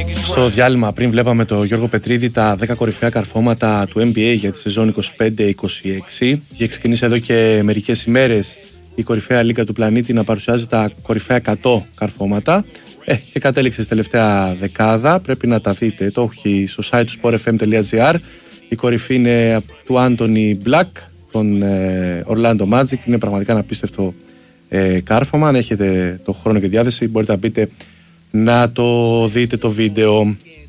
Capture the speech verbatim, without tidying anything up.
Στο διάλειμμα πριν βλέπαμε το Γιώργο Πετρίδη τα δέκα κορυφαία καρφώματα του N B A για τη σεζόν είκοσι πέντε είκοσι έξι. Είχε ξεκινήσει εδώ και μερικές ημέρες η κορυφαία λίγα του πλανήτη να παρουσιάζει τα κορυφαία εκατό καρφώματα. Ε, και κατέληξε στη τελευταία δεκάδα. Πρέπει να τα δείτε. Το έχει στο site του sport f m dot g r. Η κορυφή είναι του Άντονι Μπλακ, τον ε, Orlando Magic. Είναι πραγματικά ένα απίστευτο ε, κάρφωμα. Αν έχετε το χρόνο και διάθεση, μπορείτε να μπείτε να το δείτε το βίντεο.